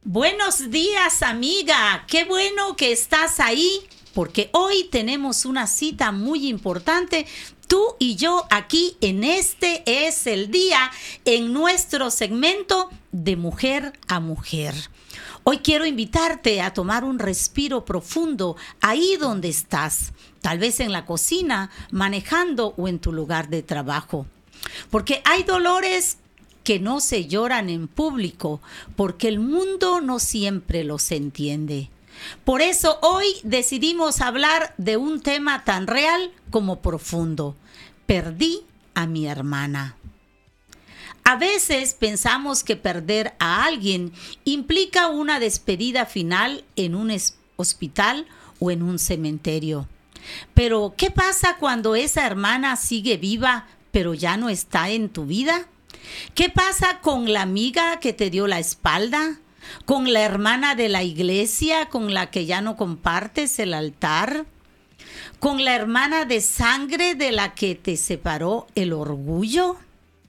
Buenos días, amiga. Qué bueno que estás ahí, porque hoy tenemos una cita muy importante. Tú y yo aquí en Este es el Día, en nuestro segmento de Mujer a Mujer. Hoy quiero invitarte a tomar un respiro profundo ahí donde estás, tal vez en la cocina, manejando o en tu lugar de trabajo. Porque hay dolores que no se lloran en público, porque el mundo no siempre los entiende. Por eso hoy decidimos hablar de un tema tan real como profundo. Perdí a mi hermana. A veces pensamos que perder a alguien implica una despedida final en un hospital o en un cementerio. Pero, ¿qué pasa cuando esa hermana sigue viva, pero ya no está en tu vida? ¿Qué pasa con la amiga que te dio la espalda? ¿Con la hermana de la iglesia con la que ya no compartes el altar? ¿Con la hermana de sangre de la que te separó el orgullo?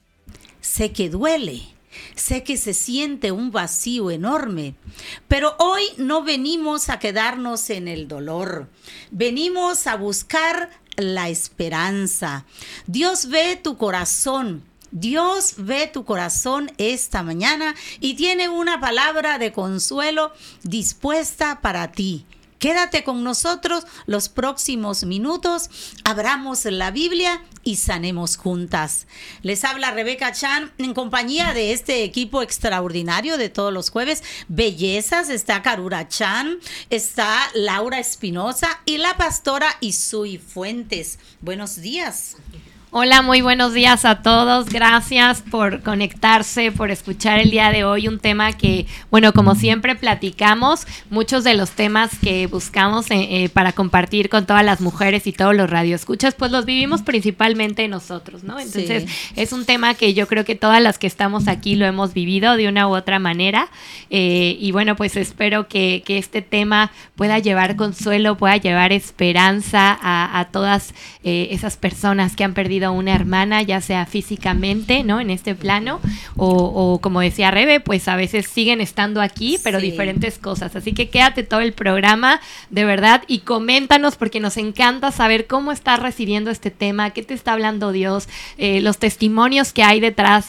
Sé que duele, sé que se siente un vacío enorme, pero hoy no venimos a quedarnos en el dolor, venimos a buscar la esperanza. Dios ve tu corazón. Dios ve tu corazón esta mañana y tiene una palabra de consuelo dispuesta para ti. Quédate con nosotros los próximos minutos, abramos la Biblia y sanemos juntas. Les habla Rebeca Chan en compañía de este equipo extraordinario de todos los jueves. Bellezas, está Karura Chan, está Laura Espinosa y la pastora Isui Fuentes. Buenos días. Hola, muy buenos días a todos. Gracias por conectarse, por escuchar el día de hoy un tema que, bueno, como siempre platicamos, muchos de los temas que buscamos para compartir con todas las mujeres y todos los radioescuchas, pues los vivimos principalmente nosotros, ¿no? Entonces, sí, es un tema que yo creo que todas las que estamos aquí lo hemos vivido de una u otra manera. Y bueno, pues espero que este tema pueda llevar consuelo, pueda llevar esperanza a todas esas personas que han perdido a una hermana, ya sea físicamente, ¿no? En este plano, o como decía Rebe, pues a veces siguen estando aquí, pero sí, diferentes cosas. Así que quédate todo el programa, de verdad, y coméntanos, porque nos encanta saber cómo estás recibiendo este tema, qué te está hablando Dios, los testimonios que hay detrás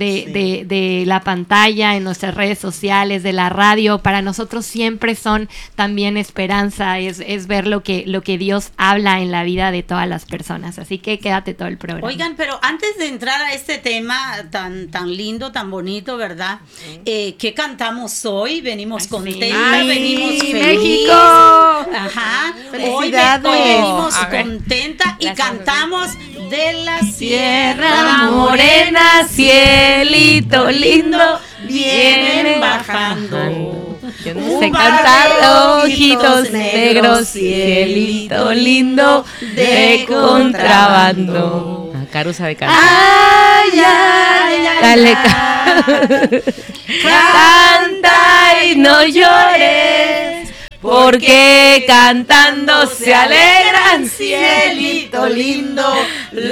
de la pantalla, en nuestras redes sociales, de la radio. Para nosotros siempre son también esperanza, es ver lo que Dios habla en la vida de todas las personas. Así que quédate todo el programa. Oigan, pero antes de entrar a este tema tan lindo, tan bonito, ¿verdad? ¿Qué cantamos hoy? Venimos contentas, venimos felices. ¡México! Ajá. Hoy venimos contentas y cantamos de la Sierra Morena, cielito lindo, vienen bajando. Yo no sé cantar, ojitos negros, cielito lindo de contrabando. Caru sabe cantar. Ay, ay, ay. Dale, canta y no llores, porque cantando se alegran, cielito lindo.